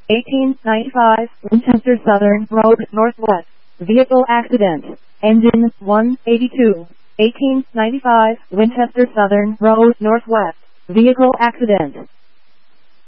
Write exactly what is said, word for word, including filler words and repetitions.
eighteen ninety-five, Winchester Southern Road Northwest. Vehicle accident. Engine one eighty-two. eighteen ninety-five, Winchester Southern Road Northwest. Vehicle accident.